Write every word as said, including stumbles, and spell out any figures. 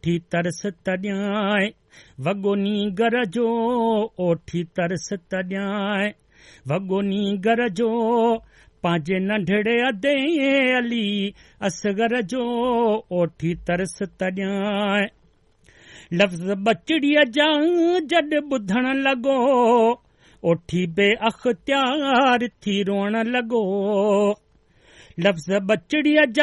ओठी तरस तॾियां वॻोनी घर जो ओठी तरस तॾियां वॻोनी घर जो पंहिंजे नंढड़े अदे अली असगर जो ओठी तरस तॾियां लफ़्ज़ बचड़ीअ जा जॾ ॿुधण लॻो ओठी बे अख़्तियार थी रोअण लॻो लफ़्ज़ बचड़ीअ जा